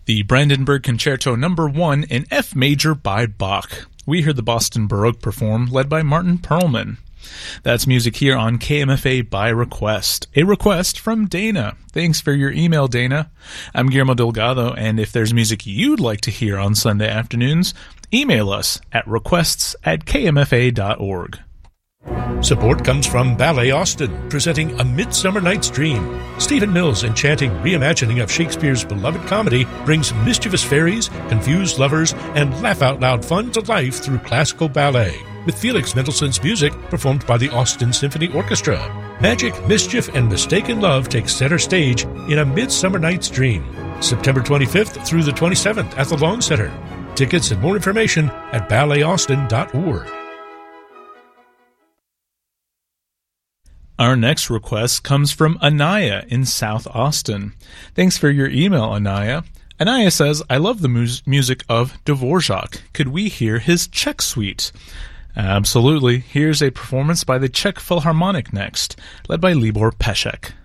The Brandenburg Concerto No. 1 in F major by Bach. We heard the Boston Baroque perform, led by Martin Perlman. That's music here on KMFA by request. A request from Dana. Thanks for your email, Dana. I'm Guillermo Delgado, and if there's music you'd like to hear on Sunday afternoons, email us at requests@kmfa.org. Support comes from Ballet Austin, presenting A Midsummer Night's Dream. Stephen Mills' enchanting reimagining of Shakespeare's beloved comedy brings mischievous fairies, confused lovers, and laugh-out-loud fun to life through classical ballet, with Felix Mendelssohn's music performed by the Austin Symphony Orchestra. Magic, mischief, and mistaken love take center stage in A Midsummer Night's Dream, September 25th through the 27th at the Long Center. Tickets and more information at ballet.austin.org. Our next request comes from Anaya in South Austin. Thanks for your email, Anaya. Anaya says, I love the music of Dvorak. Could we hear his Czech suite? Absolutely. Here's a performance by the Czech Philharmonic next, led by Libor Pešek.